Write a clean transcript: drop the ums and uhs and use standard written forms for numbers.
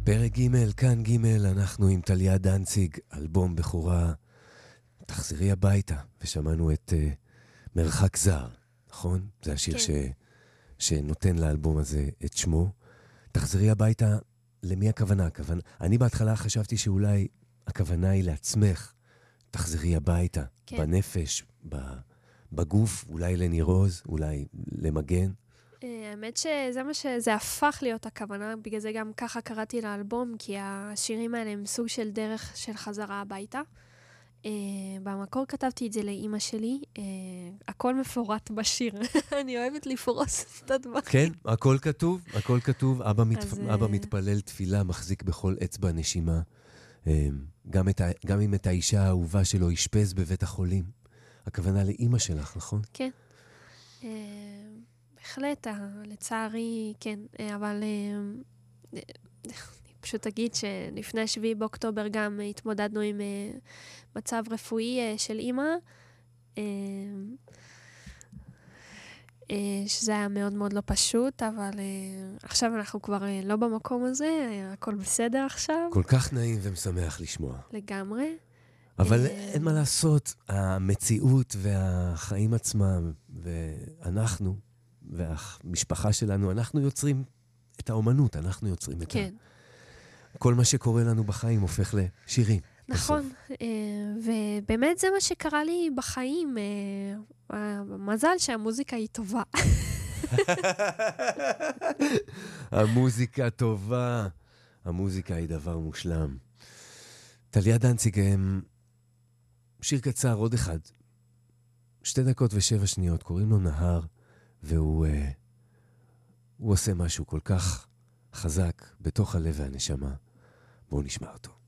פרק ג', כאן ג', אנחנו עם טליה דנציג, אלבום בכורה, תחזרי הביתה, ושמענו את מרחק זר, נכון? זה השיר כן. שנותן לאלבום הזה את שמו. תחזרי הביתה, למי הכוונה? אני בהתחלה חשבתי שאולי הכוונה היא לעצמך, תחזרי הביתה, כן. בנפש, בגוף, אולי לנירוז, אולי למגן. האמת שזה מה שזה הפך להיות הכוונה, בגלל זה גם ככה קראתי לאלבום, כי השירים האלה הם סוג של דרך של חזרה הביתה. במקור כתבתי את זה לאמא שלי, הכל מפורט בשיר, אני אוהבת לפרוס את הדברים. כן, הכל כתוב, אבא מתפלל תפילה, מחזיק בכל אצבע נשימה, גם אם את האישה האהובה שלו ישפז בבית החולים, הכוונה לאמא שלך, נכון? כן. בהחלט, לצערי, כן, אבל אני פשוט אגיד שלפני 7 באוקטובר גם התמודדנו עם מצב רפואי של אמא, שזה היה מאוד מאוד לא פשוט, אבל עכשיו אנחנו כבר לא במקום הזה, הכל בסדר עכשיו. כל כך נעים ומשמח לשמוע. לגמרי. אבל אין מה לעשות, המציאות והחיים עצמם, ואנחנו, והמשפחה שלנו, אנחנו יוצרים את האומנות, אנחנו יוצרים את כן. כל מה שקורה לנו בחיים הופך לשירים. נכון, ובאמת זה מה שקרה לי בחיים. מזל שהמוזיקה היא טובה. המוזיקה טובה, המוזיקה היא דבר מושלם. טליה דנציג, שיר קצר, עוד אחד. 2 דקות ו7 שניות, קוראים לו נהר, והוא עושה משהו כל כך חזק בתוך הלב והנשמה. בואו נשמע אותו.